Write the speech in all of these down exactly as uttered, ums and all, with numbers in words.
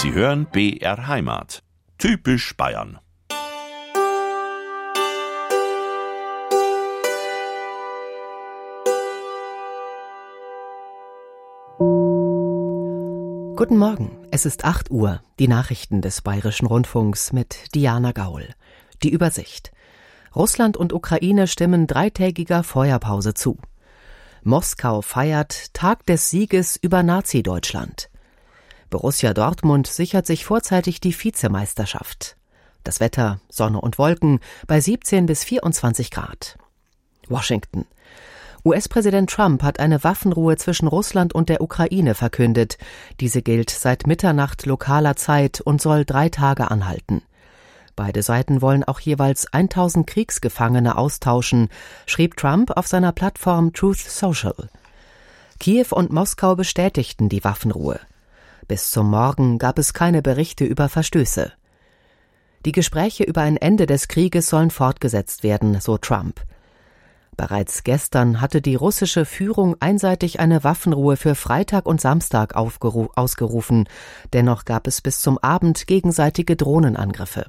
Sie hören B R Heimat. Typisch Bayern. Guten Morgen, es ist acht Uhr, die Nachrichten des Bayerischen Rundfunks mit Diana Gaul. Die Übersicht. Russland und Ukraine stimmen dreitägiger Feuerpause zu. Moskau feiert Tag des Sieges über Nazi-Deutschland. Borussia Dortmund sichert sich vorzeitig die Vizemeisterschaft. Das Wetter, Sonne und Wolken bei siebzehn bis vierundzwanzig Grad. Washington. U S-Präsident Trump hat eine Waffenruhe zwischen Russland und der Ukraine verkündet. Diese gilt seit Mitternacht lokaler Zeit und soll drei Tage anhalten. Beide Seiten wollen auch jeweils tausend Kriegsgefangene austauschen, schrieb Trump auf seiner Plattform Truth Social. Kiew und Moskau bestätigten die Waffenruhe. Bis zum Morgen gab es keine Berichte über Verstöße. Die Gespräche über ein Ende des Krieges sollen fortgesetzt werden, so Trump. Bereits gestern hatte die russische Führung einseitig eine Waffenruhe für Freitag und Samstag aufgeru- ausgerufen. Dennoch gab es bis zum Abend gegenseitige Drohnenangriffe.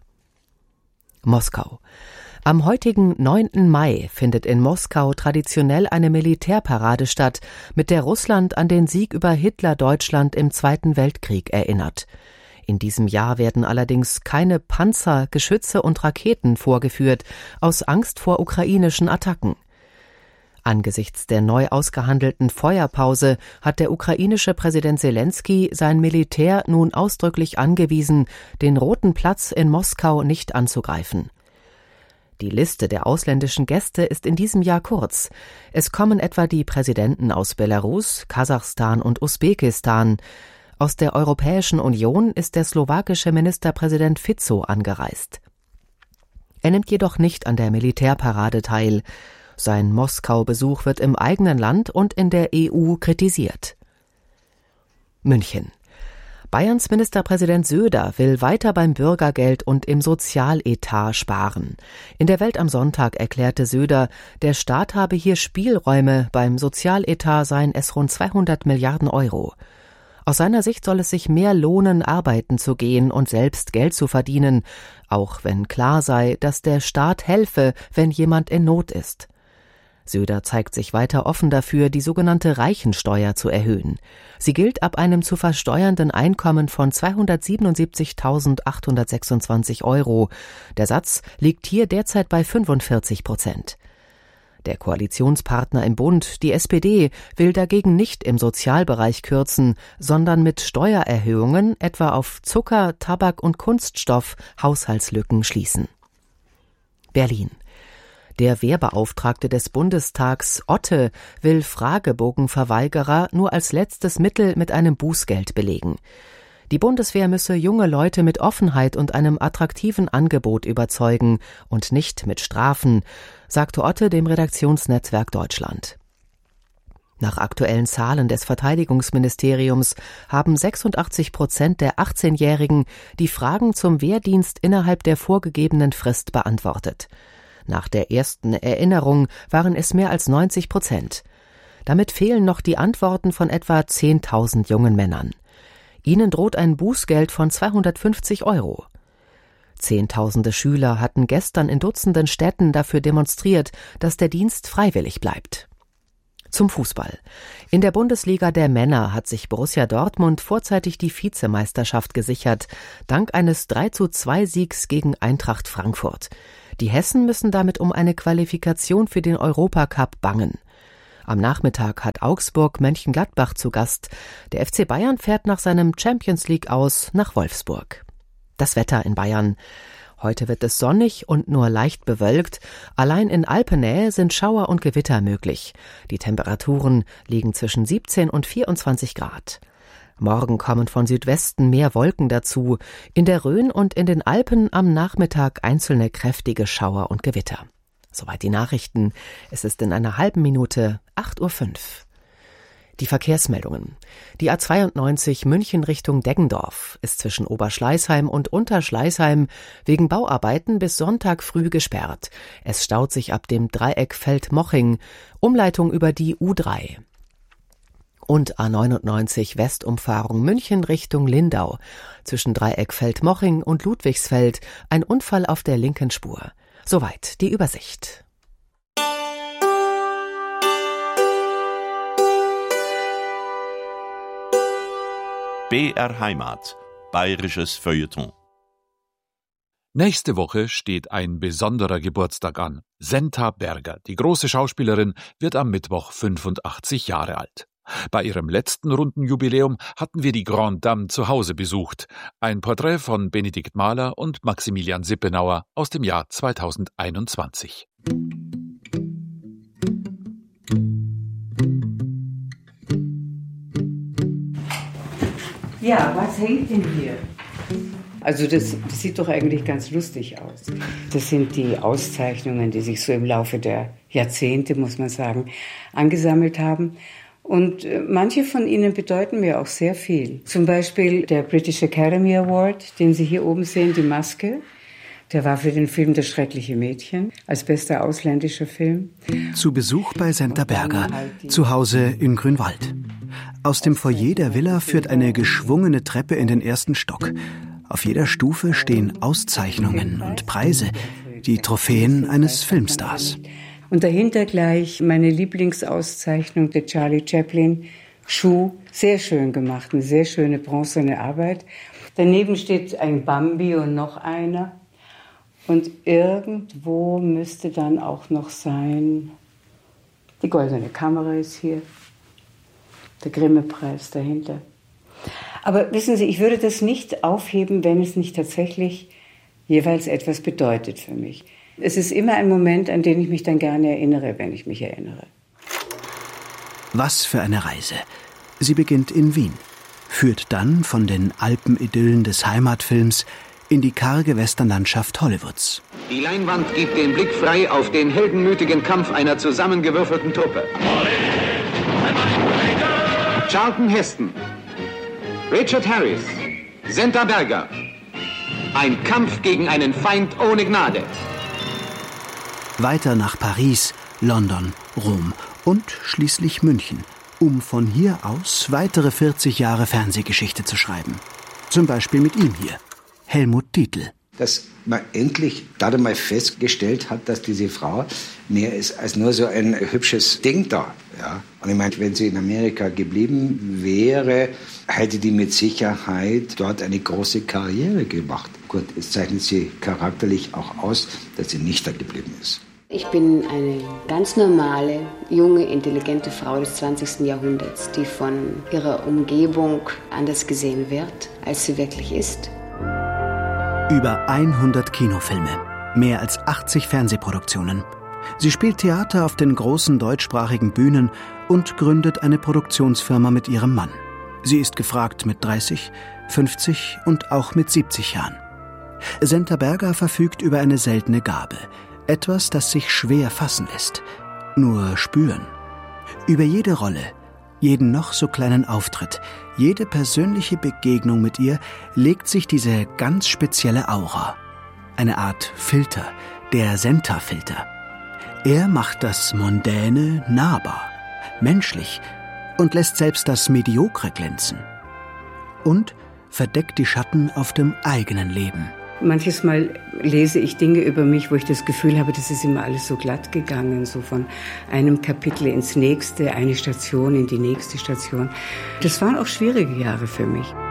Moskau. Am heutigen neunten Mai findet in Moskau traditionell eine Militärparade statt, mit der Russland an den Sieg über Hitler-Deutschland im Zweiten Weltkrieg erinnert. In diesem Jahr werden allerdings keine Panzer, Geschütze und Raketen vorgeführt, aus Angst vor ukrainischen Attacken. Angesichts der neu ausgehandelten Feuerpause hat der ukrainische Präsident Selenskyj sein Militär nun ausdrücklich angewiesen, den Roten Platz in Moskau nicht anzugreifen. Die Liste der ausländischen Gäste ist in diesem Jahr kurz. Es kommen etwa die Präsidenten aus Belarus, Kasachstan und Usbekistan. Aus der Europäischen Union ist der slowakische Ministerpräsident Fico angereist. Er nimmt jedoch nicht an der Militärparade teil. Sein Moskau-Besuch wird im eigenen Land und in der E U kritisiert. München. Bayerns Ministerpräsident Söder will weiter beim Bürgergeld und im Sozialetat sparen. In der Welt am Sonntag erklärte Söder, der Staat habe hier Spielräume, beim Sozialetat seien es rund zweihundert Milliarden Euro. Aus seiner Sicht soll es sich mehr lohnen, arbeiten zu gehen und selbst Geld zu verdienen, auch wenn klar sei, dass der Staat helfe, wenn jemand in Not ist. Söder zeigt sich weiter offen dafür, die sogenannte Reichensteuer zu erhöhen. Sie gilt ab einem zu versteuernden Einkommen von zweihundertsiebenundsiebzigtausendachthundertsechsundzwanzig Euro. Der Satz liegt hier derzeit bei fünfundvierzig Prozent. Der Koalitionspartner im Bund, die S P D, will dagegen nicht im Sozialbereich kürzen, sondern mit Steuererhöhungen etwa auf Zucker, Tabak und Kunststoff Haushaltslücken schließen. Berlin. Der Wehrbeauftragte des Bundestags, Otte, will Fragebogenverweigerer nur als letztes Mittel mit einem Bußgeld belegen. Die Bundeswehr müsse junge Leute mit Offenheit und einem attraktiven Angebot überzeugen und nicht mit Strafen, sagte Otte dem Redaktionsnetzwerk Deutschland. Nach aktuellen Zahlen des Verteidigungsministeriums haben sechsundachtzig Prozent der achtzehnjährigen die Fragen zum Wehrdienst innerhalb der vorgegebenen Frist beantwortet. Nach der ersten Erinnerung waren es mehr als neunzig Prozent. Damit fehlen noch die Antworten von etwa zehntausend jungen Männern. Ihnen droht ein Bußgeld von zweihundertfünfzig Euro. Zehntausende Schüler hatten gestern in Dutzenden Städten dafür demonstriert, dass der Dienst freiwillig bleibt. Zum Fußball. In der Bundesliga der Männer hat sich Borussia Dortmund vorzeitig die Vizemeisterschaft gesichert, dank eines drei zu zwei Siegs gegen Eintracht Frankfurt. Die Hessen müssen damit um eine Qualifikation für den Europacup bangen. Am Nachmittag hat Augsburg Mönchengladbach zu Gast. Der F C Bayern fährt nach seinem Champions League aus nach Wolfsburg. Das Wetter in Bayern. Heute wird es sonnig und nur leicht bewölkt. Allein in Alpennähe sind Schauer und Gewitter möglich. Die Temperaturen liegen zwischen siebzehn und vierundzwanzig Grad. Morgen kommen von Südwesten mehr Wolken dazu. In der Rhön und in den Alpen am Nachmittag einzelne kräftige Schauer und Gewitter. Soweit die Nachrichten. Es ist in einer halben Minute acht Uhr fünf. Die Verkehrsmeldungen. Die A zweiundneunzig München Richtung Deggendorf ist zwischen Oberschleißheim und Unterschleißheim wegen Bauarbeiten bis Sonntag früh gesperrt. Es staut sich ab dem Dreieck Feldmoching, Umleitung über die U drei. Und A neunundneunzig Westumfahrung München Richtung Lindau. Zwischen Dreieck Feldmoching und Ludwigsfeld ein Unfall auf der linken Spur. Soweit die Übersicht. B R Heimat. Bayerisches Feuilleton. Nächste Woche steht ein besonderer Geburtstag an. Senta Berger, die große Schauspielerin, wird am Mittwoch fünfundachtzig Jahre alt. Bei ihrem letzten runden Jubiläum hatten wir die Grande Dame zu Hause besucht. Ein Porträt von Benedikt Mahler und Maximilian Sippenauer aus dem Jahr zweitausendeinundzwanzig. Ja, was hängt denn hier? Also das, das sieht doch eigentlich ganz lustig aus. Das sind die Auszeichnungen, die sich so im Laufe der Jahrzehnte, muss man sagen, angesammelt haben. Und manche von ihnen bedeuten mir auch sehr viel. Zum Beispiel der British Academy Award, den Sie hier oben sehen, die Maske. Der war für den Film Das schreckliche Mädchen als bester ausländischer Film. Zu Besuch bei Senta Berger, zu Hause in Grünwald. Aus dem Foyer der Villa führt eine geschwungene Treppe in den ersten Stock. Auf jeder Stufe stehen Auszeichnungen und Preise, die Trophäen eines Filmstars. Und dahinter gleich meine Lieblingsauszeichnung der Charlie Chaplin, Schuh, sehr schön gemacht, eine sehr schöne bronzene Arbeit. Daneben steht ein Bambi und noch einer. Und irgendwo müsste dann auch noch sein, die Goldene Kamera ist hier, der Grimme-Preis dahinter. Aber wissen Sie, ich würde das nicht aufheben, wenn es nicht tatsächlich jeweils etwas bedeutet für mich. Es ist immer ein Moment, an den ich mich dann gerne erinnere, wenn ich mich erinnere. Was für eine Reise. Sie beginnt in Wien, führt dann von den Alpenidyllen des Heimatfilms in die karge Westernlandschaft Hollywoods. Die Leinwand gibt den Blick frei auf den heldenmütigen Kampf einer zusammengewürfelten Truppe. Charlton Heston, Richard Harris, Senta Berger. Ein Kampf gegen einen Feind ohne Gnade. Weiter nach Paris, London, Rom und schließlich München, um von hier aus weitere vierzig Jahre Fernsehgeschichte zu schreiben. Zum Beispiel mit ihm hier, Helmut Dietl. Dass man endlich da mal festgestellt hat, dass diese Frau mehr ist als nur so ein hübsches Ding da. Ja? Und ich meine, wenn sie in Amerika geblieben wäre, hätte die mit Sicherheit dort eine große Karriere gemacht. Gut, es zeichnet sie charakterlich auch aus, dass sie nicht da geblieben ist. Ich bin eine ganz normale, junge, intelligente Frau des zwanzigsten Jahrhunderts, die von ihrer Umgebung anders gesehen wird, als sie wirklich ist. Über hundert Kinofilme, mehr als achtzig Fernsehproduktionen. Sie spielt Theater auf den großen deutschsprachigen Bühnen und gründet eine Produktionsfirma mit ihrem Mann. Sie ist gefragt mit dreißig, fünfzig und auch mit siebzig Jahren. Senta Berger verfügt über eine seltene Gabe. Etwas, das sich schwer fassen lässt. Nur spüren. Über jede Rolle, jeden noch so kleinen Auftritt, jede persönliche Begegnung mit ihr legt sich diese ganz spezielle Aura. Eine Art Filter, der Senta-Filter. Er macht das Mondäne nahbar, menschlich und lässt selbst das Mediokre glänzen. Und verdeckt die Schatten auf dem eigenen Leben. Manches Mal lese ich Dinge über mich, wo ich das Gefühl habe, das ist immer alles so glatt gegangen, so von einem Kapitel ins nächste, eine Station in die nächste Station. Das waren auch schwierige Jahre für mich.